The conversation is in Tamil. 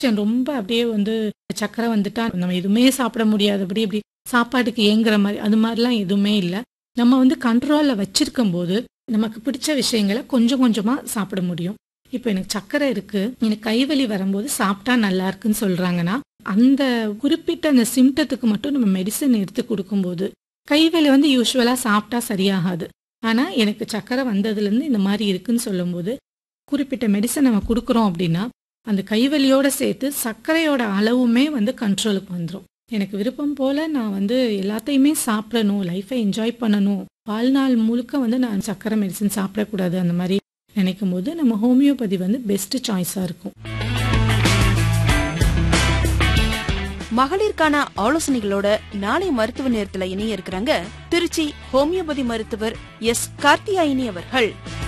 ரொம்ப அப்படியே வந்து சர்க்கரை வந்துட்டா நம்ம எதுவுமே சாப்பிட முடியாது. அப்படி இப்படி சாப்பாட்டுக்கு ஏங்குற மாரி, அது மாரிலாம் எதுவுமே இல்ல. நம்ம வந்து கண்ட்ரோல்ல வச்சிருக்கும்போது, நமக்கு பிடிச்ச விஷயங்கள கொஞ்சம் கொஞ்சமா சாப்பிட முடியும். இப்ப எனக்கு சர்க்கரை இருக்கு. எனக்கு கைவலி வரும்போது சாப்பிட்டா நல்லா இருக்குன்னு சொல்றாங்கன்னா, அந்த குறிப்பிட்ட அந்த சிம்டத்துக்கு மட்டும் நம்ம மெடிசின் எடுத்து குடுக்கும்போது, கைவலி வந்து யூசுவலா சாப்பிட்டா சரியாகாது. ஆனா, எனக்கு சர்க்கரை வந்ததுலேருந்து இந்த மாரி இருக்குன்னு சொல்லும்போது, குறிப்பிட்ட மெடிசின் நம்ம குடுக்குறோம் அப்படின்னா, அந்த கைவலியோட சேர்த்து சர்க்கரையோட அளவுமே வந்து கண்ட்ரோலுக்கு வந்துரும். எனக்கு விருப்பம் போல நான் வந்து எல்லாத்தையுமே சாப்பிடணும், லைஃப்ப என்ஜாய் பண்ணணும். வாழ்நாள் முழுக்க வந்து நான் சர்க்கரை மெடிசின் சாப்பிடக்கூடாது அந்த மாரி நினைக்கும்போது, நம்ம ஹோமியோபதி வந்து பெஸ்ட் சாய்ஸா இருக்கும். மகளிருக்கான ஆலோசனைகளோட நாளை மருத்துவ நேரத்துல இணைய இருக்கிறாங்க திருச்சி ஹோமியோபதி மருத்துவர் எஸ் கார்த்தியாயினி அவர்கள்.